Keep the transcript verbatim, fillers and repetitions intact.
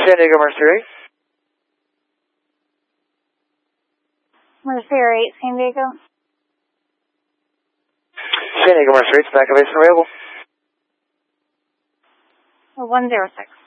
San Diego Mercer eight. Mercer eight, San Diego. San Diego Mercer eight, back elevation available. one zero six.